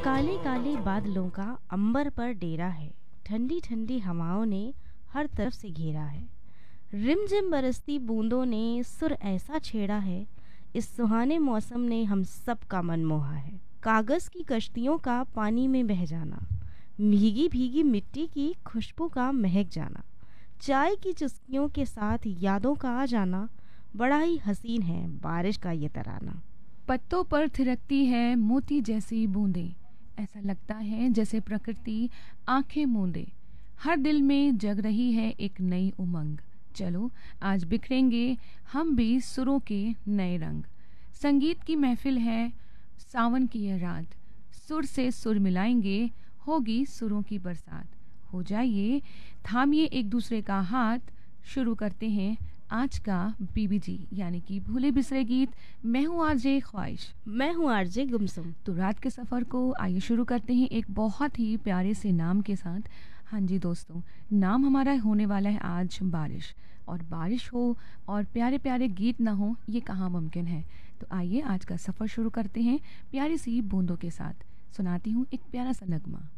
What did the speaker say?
काले काले बादलों का अंबर पर डेरा है। ठंडी ठंडी हवाओं ने हर तरफ से घेरा है। रिमझिम बरसती बूंदों ने सुर ऐसा छेड़ा है, इस सुहाने मौसम ने हम सब का मन मोहा है। कागज की कश्तियों का पानी में बह जाना, भीगी भीगी मिट्टी की खुशबू का महक जाना, चाय की चुस्कियों के साथ यादों का आ जाना, बड़ा ही हसीन है बारिश का ये तराना। पत्तों पर थिरकती है मोती जैसी बूंदें, ऐसा लगता है जैसे प्रकृति आंखें मूंदे। हर दिल में जग रही है एक नई उमंग। चलो आज बिखरेंगे हम भी सुरों के नए रंग। संगीत की महफिल है सावन की यह रात, सुर से सुर मिलाएंगे, होगी सुरों की बरसात। हो जाइए, थामिए एक दूसरे का हाथ, शुरू करते हैं आज का बीबीजी यानी कि भूले बिसरे गीत। मैं हूँ आरजे ख्वाहिश। मैं हूँ आरजे गुमसुम। तो रात के सफ़र को आइए शुरू करते हैं एक बहुत ही प्यारे से नाम के साथ। हाँ जी दोस्तों, नाम हमारा होने वाला है आज बारिश। और बारिश हो और प्यारे प्यारे गीत ना हो, ये कहाँ मुमकिन है। तो आइए आज का सफ़र शुरू करते हैं प्यारी सी बूंदों के साथ। सुनाती हूँ एक प्यारा सा नगमा।